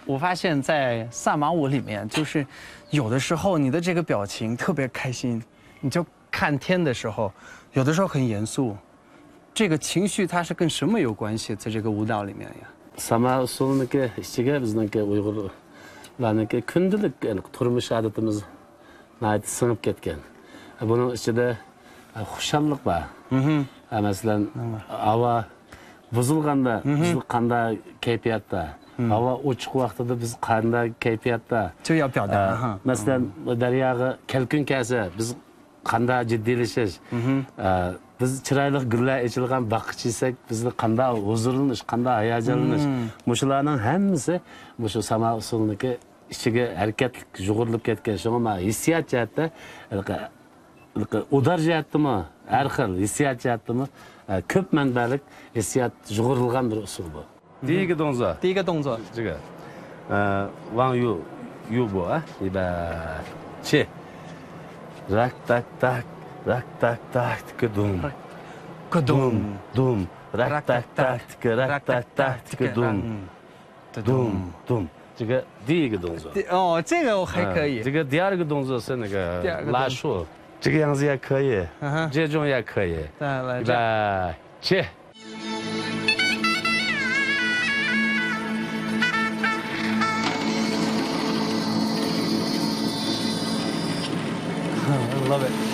我发现，在萨满舞里面，就是有的时候你的这个表情特别开心，你就看天的时候，有的时候很严肃，这个情绪它是跟什么有关系？在这个舞蹈里面呀？ Sama usuluniki ichiga bizniki Uyg'urlarniki kundalik turmush odatimiz singib ketgan. Buning ichida xushallik bor. Masalan, havo buzilganda biz qanday kayfiyatda, havo ochiq vaqtida biz qanday kayfiyatda. Masalan, daryoga kelkun kelsa biz qanday jiddiylashish. Biz chiroyli gullar echilgan baqich yesak, bizni qanday huzurlanish, qanday hayajonlanish. Mushularning hammasi mushu sama usulniki ichiga harakatlik jug'urilib ketgan. Shunga hissiyot jihatda, udar jihatdami, har xil hissiyot jihatdami ko'p manbalik hissiyot jug'urilgan bir usul bu. 第一个动作，这个往右步啊，预备起，rak tak tak rak tak tak kedum kedum dum rak tak tak rak tak tak kedum dum dum 这个第一个动作。 哦，这个我还可以。 这个第二个动作是那个拉树，这个样子也可以，这种也可以。 来， 预备起。 I love it.